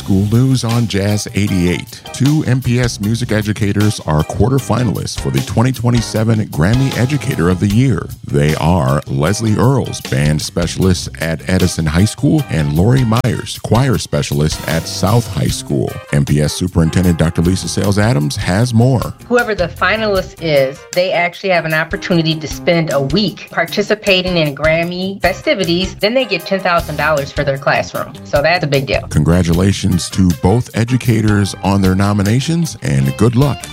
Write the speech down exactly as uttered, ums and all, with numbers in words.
School news on Jazz eighty-eight. Two M P S music educators are quarterfinalists for the twenty twenty-seven Grammy Educator of the Year. They are Leslie Earls, band specialist at Edison High School, and Lori Myers, choir specialist at South High School. M P S Superintendent Doctor Lisa Sales Adams has more. Whoever the finalist is, they actually have an opportunity to spend a week participating in Grammy festivities. Then they get ten thousand dollars for their classroom. So that's a big deal. Congratulations to both educators on their nominations, and good luck